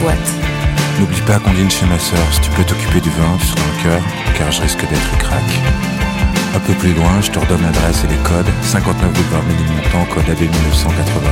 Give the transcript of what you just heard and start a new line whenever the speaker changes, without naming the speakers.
boîte.
N'oublie pas qu'on dîne chez ma sœur, si tu peux t'occuper du vin, tu seras un cœur, car je risque d'être crack. Un peu plus loin, je te redonne l'adresse et les codes, 59 boulevard Ménilmontant, code AB 1980.